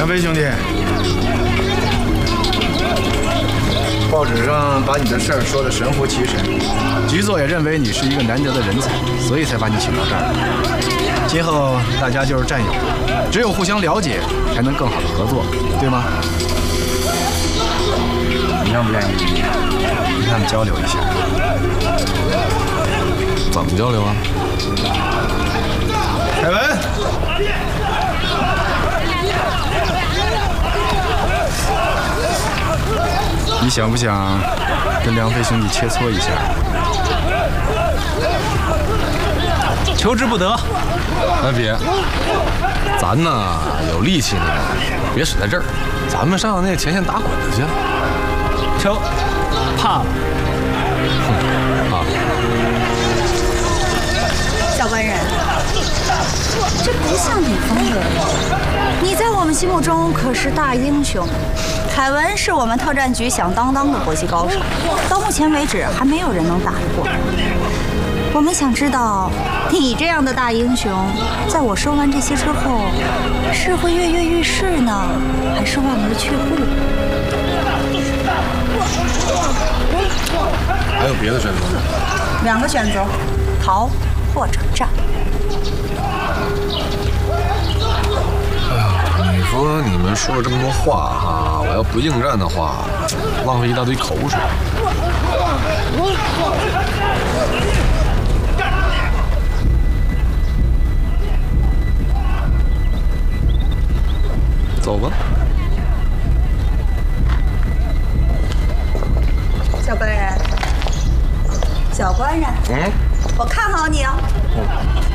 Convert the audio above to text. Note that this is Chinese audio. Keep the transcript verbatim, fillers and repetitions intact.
飞兄弟，报纸上把你的事儿说得神乎其神，局座也认为你是一个难得的人才，所以才把你请到这儿。今后大家就是战友，只有互相了解，才能更好的合作，对吗？你愿不愿意跟他们交流一下？ 怎么交流啊？ 凯文，你想不想跟梁飞兄弟切磋一下？ 求之不得。 哎，别，咱呢有力气呢，别使在这儿，咱们上那前线打滚子去。 求，怕了。 啊， 小官人，这不像你风格。你在我们心目中可是大英雄。凯文是我们特战局响当当的国际高手，到目前为止还没有人能打得过。我们想知道，你这样的大英雄，在我说完这些之后，是会跃跃欲试呢，还是望而却步？ 还有别的选择吗？ 两个选择，逃或者战。 哎呀，你说你们说了这么多话哈，我要不应战的话，浪费一大堆口水。走吧。 小官人，小官人， 嗯， 我看好你哦。 嗯